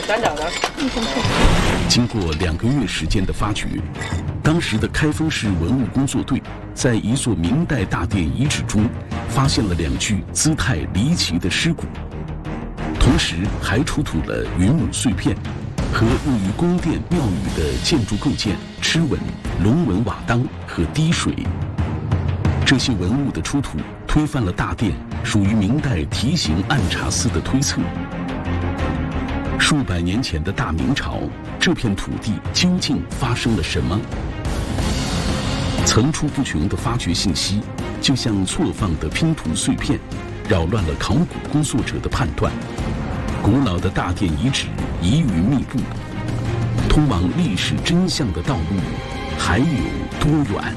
经过2个月时间的发掘，当时的开封市文物工作队在一座明代大殿遗址中发现了2具姿态离奇的尸骨，同时还出土了云母碎片和用于宫殿庙宇的建筑构件螭纹、龙纹瓦当和滴水。这些文物的出土推翻了大殿属于明代提刑按察司的推测。数百年前的大明朝，这片土地究竟发生了什么？层出不穷的发掘信息，就像错放的拼图碎片，扰乱了考古工作者的判断。古老的大殿遗址疑云密布，通往历史真相的道路还有多远？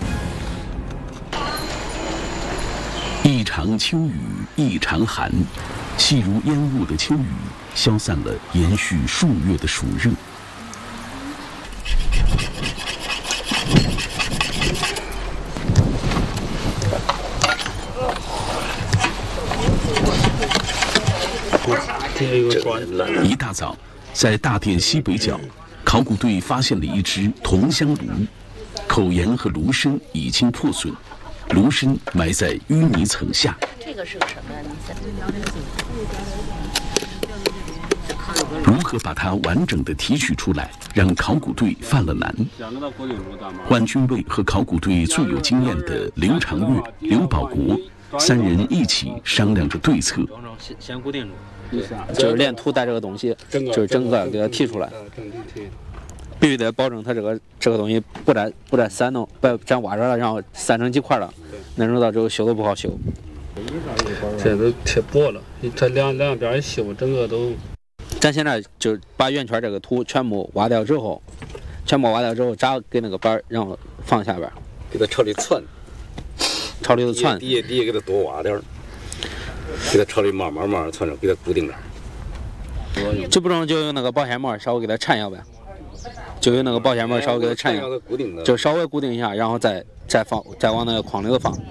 一场秋雨一场寒，细如烟雾的秋雨消散了延续数月的暑热。一大早，在大殿西北角，考古队发现了一只铜香炉，口沿和炉身已经破损，炉身埋在淤泥层下。 这个是个什么呀？ 如何把它完整的提取出来，让考古队犯了难。换军卫和考古队最有经验的刘长月、刘保国3人一起商量着对策。 先固定住，就是连土带这个东西，就是整个给它提出来，必须得保证它这个东西不再散动，不然挖着了，然后散成几块了，那种到之后修都不好修。 这都贴薄了，它两边一修，整个都。 咱现在就把圆圈这个土全部挖掉之后，扎给那个板，然后放下边， 给它朝里窜， 朝里头窜， 底下给它多挖点，给它朝里慢慢窜着，给它固定着。 就不中就用那个保鲜膜稍微给它缠一下呗，就用那个保鲜膜稍微给它缠一下，就稍微固定一下，然后再往那个筐里头放。